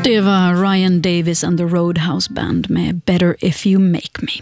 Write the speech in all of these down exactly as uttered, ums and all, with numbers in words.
Det var Ryan Davis and the Roadhouse Band med Better If You Make Me.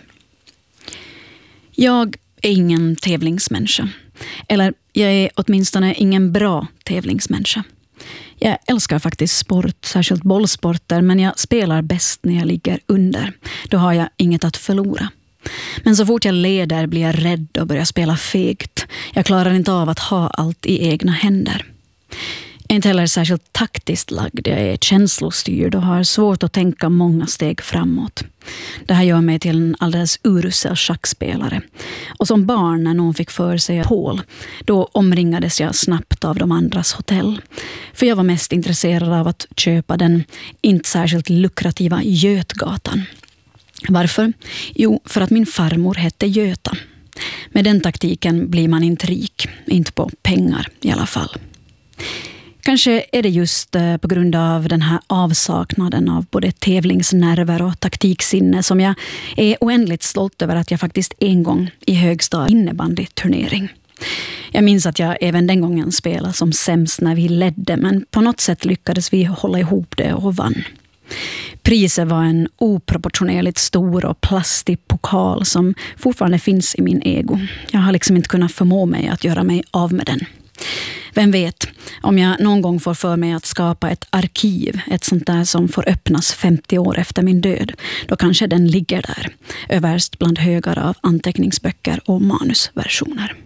Jag är ingen tävlingsmänniska. Eller jag är åtminstone ingen bra tävlingsmänniska. Jag älskar faktiskt sport, särskilt bollsporter, men jag spelar bäst när jag ligger under. Då har jag inget att förlora. Men så fort jag leder blir jag rädd och börjar spela fegt. Jag klarar inte av att ha allt i egna händer. Jag är inte heller särskilt taktiskt lagd. Jag är känslostyrd och har svårt att tänka många steg framåt. Det här gör mig till en alldeles urusel schackspelare. Och som barn när någon fick för sig Paul, då omringades jag snabbt av de andras hotell. För jag var mest intresserad av att köpa den inte särskilt lukrativa Götgatan. Varför? Jo, för att min farmor hette Göta. Med den taktiken blir man inte rik, inte på pengar i alla fall. Kanske är det just på grund av den här avsaknaden av både tävlingsnerver och taktiksinne som jag är oändligt stolt över att jag faktiskt en gång i högstad innebandyturnering. Jag minns att jag även den gången spelade som sämst när vi ledde, men på något sätt lyckades vi hålla ihop det och vann. Priset var en oproportionerligt stor och plastig pokal som fortfarande finns i min ego. Jag har liksom inte kunnat förmå mig att göra mig av med den. Vem vet, om jag någon gång får för mig att skapa ett arkiv, ett sånt där som får öppnas femtio år efter min död, då kanske den ligger där, överst bland högar av anteckningsböcker och manusversioner.